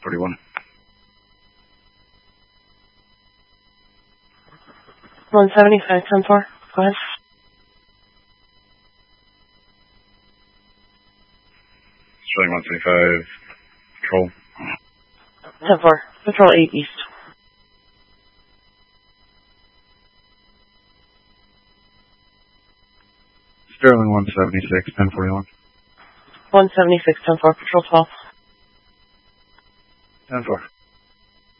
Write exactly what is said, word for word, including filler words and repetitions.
forty-one. one seventy-five, ten four. Go ahead. Sterling one seventy-five, Patrol. ten four. Patrol eight East. Sterling one seventy-six, ten forty-one. one seventy-six, ten four. Patrol twelve. ten four.